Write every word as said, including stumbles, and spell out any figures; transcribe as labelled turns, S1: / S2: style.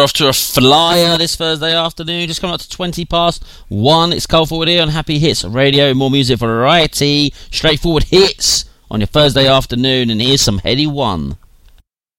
S1: off to a flyer this Thursday afternoon. Just coming up to twenty past one. It's Cole Forward here on Happy Hits Radio. More music, variety, straightforward hits on your Thursday afternoon. And here's some Heady One.